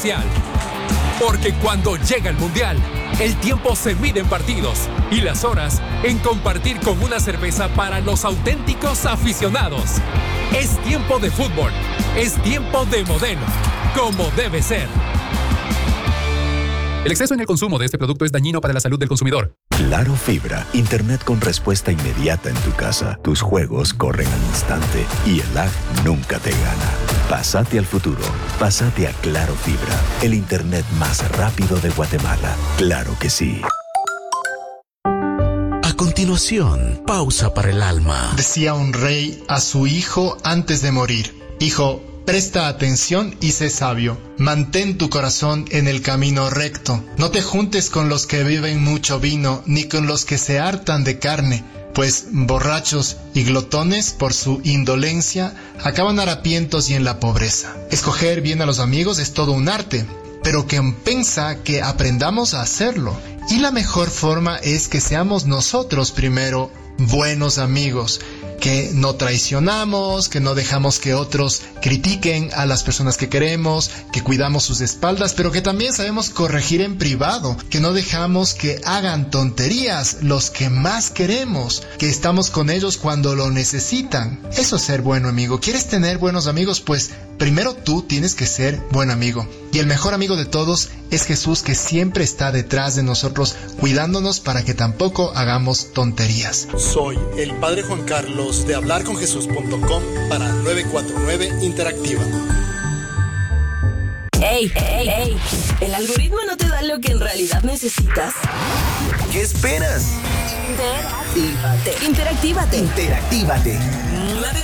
especial. Porque cuando llega el Mundial, el tiempo se mide en partidos y las horas en compartir con una cerveza para los auténticos aficionados. Es tiempo de fútbol, es tiempo de Modelo, como debe ser. El exceso en el consumo de este producto es dañino para la salud del consumidor. Claro Fibra, internet con respuesta inmediata en tu casa. Tus juegos corren al instante y el lag nunca te gana. Pásate al futuro. Pásate a Claro Fibra, el internet más rápido de Guatemala. Claro que sí. A continuación, pausa para el alma. Decía un rey a su hijo antes de morir: hijo, presta atención y sé sabio. Mantén tu corazón en el camino recto. No te juntes con los que beben mucho vino, ni con los que se hartan de carne, pues borrachos y glotones por su indolencia acaban harapientos y en la pobreza. Escoger bien a los amigos es todo un arte, pero compensa que aprendamos a hacerlo. Y la mejor forma es que seamos nosotros primero buenos amigos, que no traicionamos, que no dejamos que otros critiquen a las personas que queremos, que cuidamos sus espaldas, pero que también sabemos corregir en privado, que no dejamos que hagan tonterías los que más queremos, que estamos con ellos cuando lo necesitan. Eso es ser buen amigo. ¿Quieres tener buenos amigos? Pues primero tú tienes que ser buen amigo. Y el mejor amigo de todos es Jesús, que siempre está detrás de nosotros, cuidándonos para que tampoco hagamos tonterías. Soy el Padre Juan Carlos de hablarconjesús.com para 949 Interactiva. ¡Ey! ¿El algoritmo no te da lo que en realidad necesitas? ¿Qué esperas? Interactívate. Interactívate.